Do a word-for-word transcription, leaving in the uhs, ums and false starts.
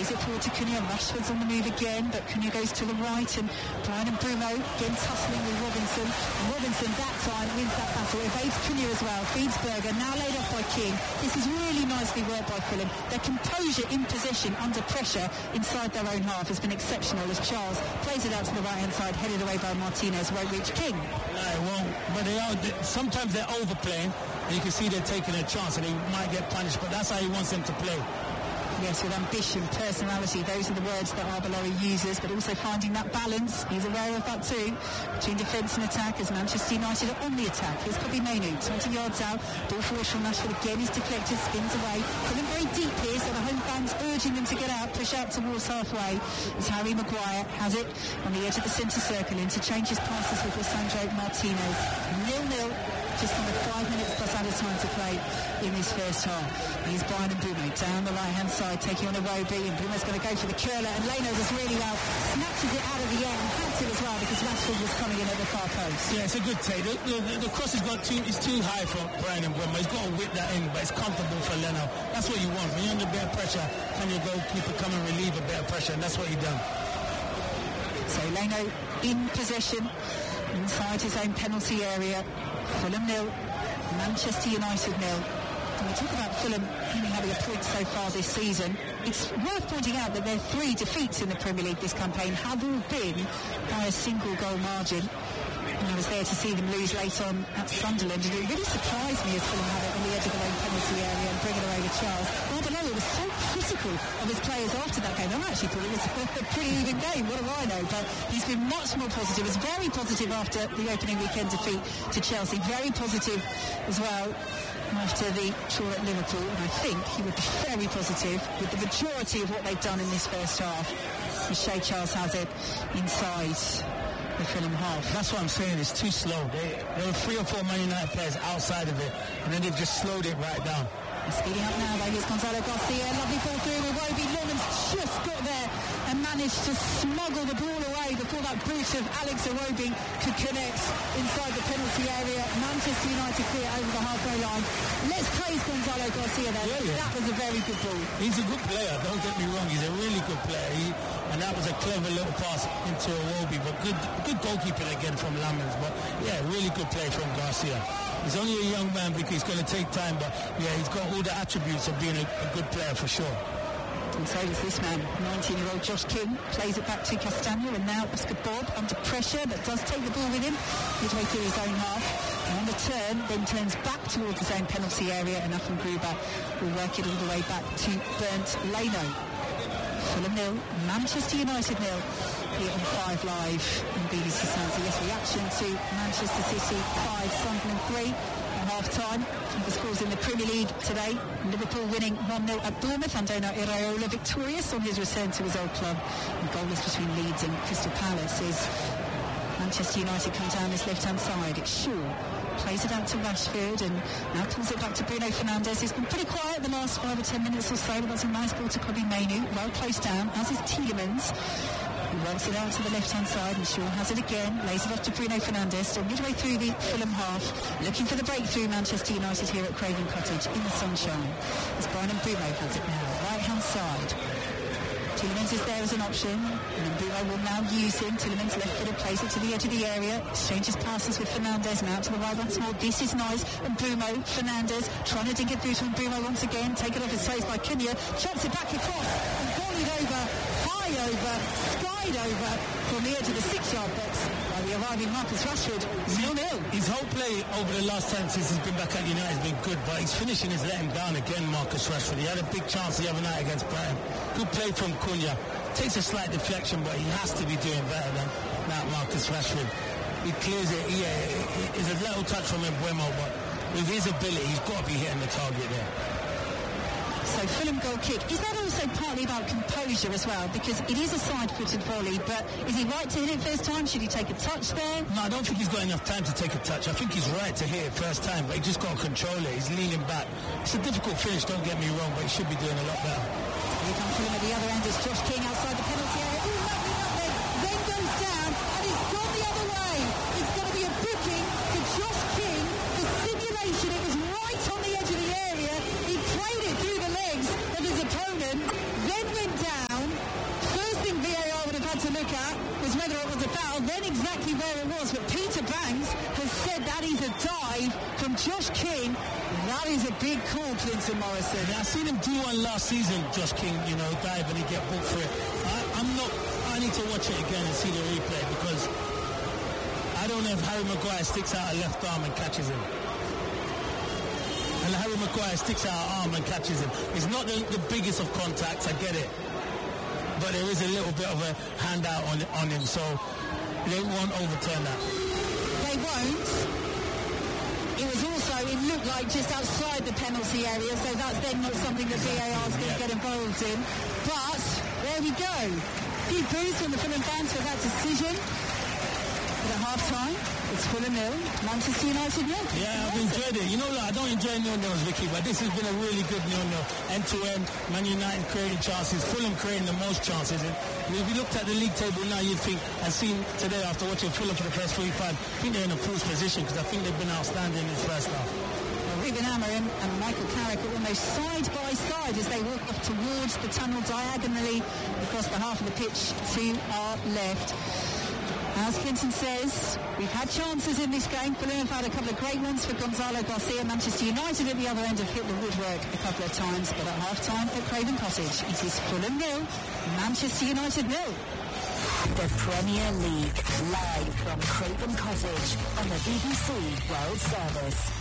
plays it forward to Cunha. Rashford's on the move again, but Cunha goes to the right, and Brian and Bruno again tussling with Robinson. And Robinson that time wins that battle, evades Cunha as well, feeds Berger, now laid off by King. This is really nicely worked by Fulham. Their composure in possession under pressure inside their own half has been exceptional as Charles plays it out to the right-hand side, headed away by Martinez, won't reach King. No, it won't, but they are, they, sometimes they're overplaying, and you can see they're taking a chance, and they might get punished, but that's how he wants them to play. Yes, with ambition, personality, those are the words that Arbeloa uses, but also finding that balance, he's aware of that too, between defence and attack as Manchester United are on the attack. Here's Kobbie Mainoo, twenty yards out, ball forward from Rashford again, is deflected, spins away, pulling very deep here, so the home fans urging them to get out, push out towards halfway, as Harry Maguire has it on the edge of the centre circle, interchanges passes with Lisandro Martinez. nil-nil. Just under five minutes plus added time to play in this first half. Here's Brian and Bruno down the right-hand side, taking on Iwobi, and Bruno's going to go for the curler, and Leno does really well, snatches it out of the end, had to as well because Rashford was coming in at the far post. Yeah, it's a good take. The, the, the cross has got too, it's too high for Brian and Bruno. He's got to whip that in, but it's comfortable for Leno. That's what you want. When you're under a bit of pressure, can your goalkeeper come and relieve a bit of pressure, and that's what he done. So Leno in possession inside his own penalty area. Fulham nil, Manchester United nil. When we talk about Fulham only having a point so far this season, it's worth pointing out that their three defeats in the Premier League this campaign have all been by a single goal margin. And I was there to see them lose late on at Sunderland, and it really surprised me as Fulham had it on the edge of their own penalty area and bring it away with Charles. Arbeloa was so critical of his players after that game. I actually thought it was a pretty even game, what do I know? But he's been much more positive. He was very positive after the opening weekend defeat to Chelsea. Very positive as well after the draw at Liverpool. And I think he would be very positive with the majority of what they've done in this first half. As Shea Charles has it inside the Fulham half. That's what I'm saying, it's too slow. They, there were three or four Man United players outside of it, and then they've just slowed it right down. And speeding up now, though, here's Gonzalo Garcia. Lovely ball through with Iwobi. Norman's just got there and managed to smuggle the ball away before that boot of Alex Iwobi could connect inside the penalty area. Manchester United clear over the halfway line. Let's praise Gonzalo Garcia there. Yeah, yeah. That was a very good ball. He's a good player, don't get me wrong. He's a really good player. He, and that was a clever little pass into Iwobi, but good good goalkeeping again from Lamens. But yeah, really good play from Garcia. He's only a young man because he's going to take time, but yeah, he's got all the attributes of being a, a good player for sure. And so does this man, nineteen-year-old Josh King, plays it back to Castagna, and now Oscar Bob under pressure, but does take the ball with him midway through his own half. And on the turn, then turns back towards his own penalty area, and Affan Gruber will work it all the way back to Bernd Leno. Fulham nil, Manchester United nil. Here on Five Live on B B C Sounds. Yes, reaction to Manchester City five, Sunderland three at half-time. The scores in the Premier League today. Liverpool winning one nil at Bournemouth. Andona Iraola victorious on his return to his old club. And goalless between Leeds and Crystal Palace is Manchester United come down this left-hand side. It's Shaw. Plays it out to Rashford and now pulls it back to Bruno Fernandes. He's been pretty quiet the last five or ten minutes or so, but that's a nice ball to Kobbie Mainoo. Well placed down, as is Tielemans. He works it out to the left-hand side, and Shaw has it again, lays it off to Bruno Fernandes, so midway through the Fulham half, looking for the breakthrough. Manchester United here at Craven Cottage in the sunshine, as Brian and Bruno has it now, right-hand side. Tielemans is there as an option, and then Bruno will now use him. Tielemans left-footed, plays it to the edge of the area, exchanges passes with Fernandes, now to the right once more. This is nice, and Bruno, Fernandes, trying to dig it through to Bruno once again, taken off his face by Cunha, chops it back across, and volleyed over, high over, skied over, from the edge of the six-yard box by the arriving Marcus Rashford. nil-nil. His whole play over the last time since he's been back at United has been good, but his finishing is letting down again, Marcus Rashford. He had a big chance the other night against Brighton. Good play from Cunha. Takes a slight deflection, but he has to be doing better than that, Marcus Rashford. He clears it. Yeah, it's a little touch from Mbeumo, but with his ability, he's got to be hitting the target there. So Fulham goal kick. Is that also partly about composure as well? Because it is a side-footed volley, but is he right to hit it first time? Should he take a touch there? No, I don't think he's got enough time to take a touch. I think he's right to hit it first time, but he just got to control it. He's leaning back. It's a difficult finish, don't get me wrong, but he should be doing a lot better. Here comes Fulham at the other end. It's Josh King outside the penalty area. Ooh, lovely, lovely. Then goes down, and it's gone the other way. It's going to be a booking for Josh King. The simulation, it was right on the edge of the area. He played it through the legs of his opponent, then went down, to look at was whether it was a foul, then exactly where it was. But Peter Banks has said that is a dive from Josh King. That is a big call, Clinton Morrison. Yeah, I seen him do one last season, Josh King, you know, dive and he get booked for it. I, I'm not, I need to watch it again and see the replay because I don't know if Harry Maguire sticks out a left arm and catches him. And Harry Maguire sticks out an arm and catches him. It's not the, the biggest of contacts, I get it. But there is a little bit of a handout on, on him, so they won't overturn that. They won't. It was also, it looked like just outside the penalty area, so that's then not something that V A R is going to get involved in. But there we go. A few boos from the Fulham fans for that decision. But at half-time, it's Fulham nil, Manchester United nil. Yeah, I've enjoyed it. You know, look, I don't enjoy nil-nils, Vicky, but this has been a really good nil-nil. End-to-end, Man United creating chances, Fulham creating the most chances. And if you looked at the league table now, you'd think, and seen today after watching Fulham for the first forty-five, I think they're in a false position because I think they've been outstanding in this first half. Well, Ruben Amorim and Michael Carrick are almost side by side as they walk off towards the tunnel diagonally across the half of the pitch to our left. As Clinton says, we've had chances in this game. Fulham have had a couple of great ones for Gonzalo Garcia. Manchester United at the other end have hit the woodwork a couple of times, but at half-time at Craven Cottage, it is Fulham nil, Manchester United nil. The Premier League, live from Craven Cottage on the B B C World Service.